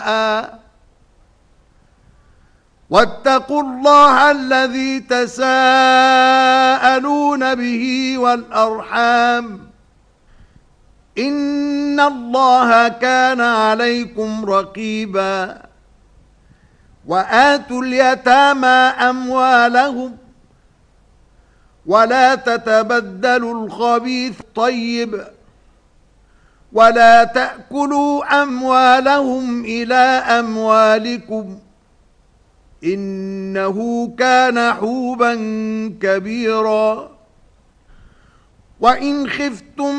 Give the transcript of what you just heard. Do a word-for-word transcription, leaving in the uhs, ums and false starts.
واتقوا الله الذي تساءلون به والأرحام إن الله كان عليكم رقيبا وآتوا اليتامى أموالهم ولا تتبدلوا الخبيث الطيب ولا تأكلوا أموالهم إلى أموالكم إنه كان حوبا كبيرا وإن خفتم